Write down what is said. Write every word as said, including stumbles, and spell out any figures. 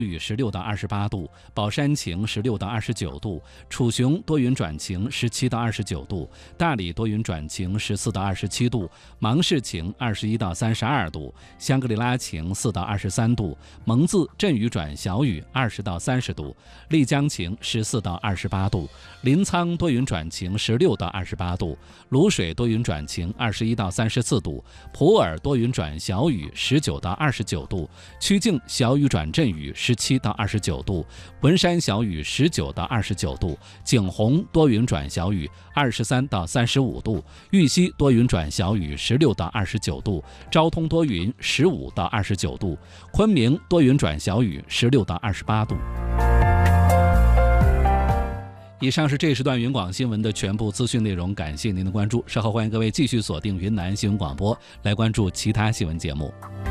雨十六到二十八度，宝山晴十六到二十九度，楚雄多云转晴十七到二十九度，大理多云转晴十四到二十七度，芒市晴二十一到三十二度，香格里拉晴四到二十三度，蒙自阵雨转小雨二十到三十度，丽江晴十四到二十八度，临沧多云转晴十六到二十八度，卤水多云转晴二十一到三十四度，普洱多云转小雨十九到二十九度，曲靖小雨转阵雨十七到二十九度，文山小雨十九到二十九度，景洪多云转小雨二十三到三十五度，玉溪多云转小雨十六到二十九度，昭通多云十五到二十九度，昆明多云转小雨十六到二十八度。以上是这时段云广新闻的全部资讯内容，感谢您的关注。稍后欢迎各位继续锁定云南新闻广播，来关注其他新闻节目。